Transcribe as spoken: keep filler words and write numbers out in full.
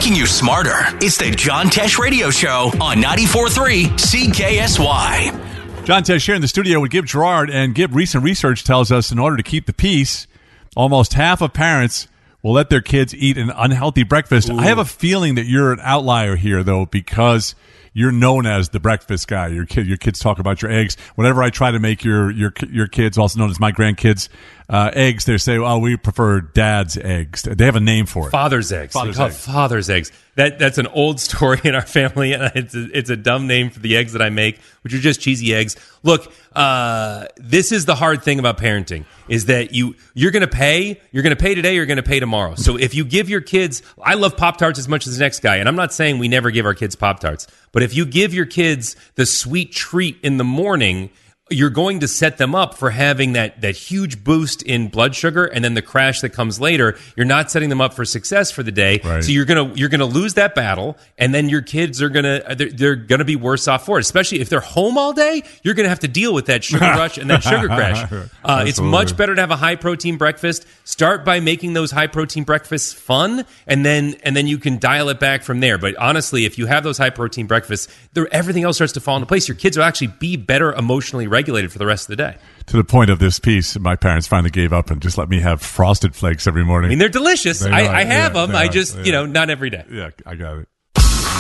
making you smarter. It's the John Tesh Radio Show on ninety-four point three C K S Y. John Tesh here in the studio with Gib Gerard, and Gib, recent research tells us in order to keep the peace, almost half of parents will let their kids eat an unhealthy breakfast. Ooh. I have a feeling that you're an outlier here, though, because you're known as the breakfast guy. Your kid, your kids talk about your eggs. Whenever I try to make your your your kids, also known as my grandkids, uh, eggs, they say, "Oh, we prefer Dad's eggs." They have a name for it. Father's eggs. Father's they call eggs. it Father's eggs. That that's an old story in our family, and it's a, it's a dumb name for the eggs that I make, which are just cheesy eggs. Look, uh, this is the hard thing about parenting: is that you you're going to pay, you're going to pay today, you're going to pay tomorrow. So if you give your kids, I love Pop-Tarts as much as the next guy, and I'm not saying we never give our kids Pop-Tarts, but if you give your kids the sweet treat in the morning, you're going to set them up for having that that huge boost in blood sugar, and then the crash that comes later. You're not setting them up for success for the day. Right. So you're gonna you're gonna lose that battle, and then your kids are gonna they're, they're gonna be worse off for it. Especially if they're home all day, you're gonna have to deal with that sugar rush and that sugar crash. Uh, it's much better to have a high protein breakfast. Start by making those high protein breakfasts fun, and then and then you can dial it back from there. But honestly, if you have those high protein breakfasts, everything else starts to fall into place. Your kids will actually be better emotionally regulated for the rest of the day. To the point of this piece, my parents finally gave up and just let me have Frosted Flakes every morning. I mean, they're delicious. They I, are, I have yeah, them. they I are, just, yeah. you know, not every day. Yeah, I got it.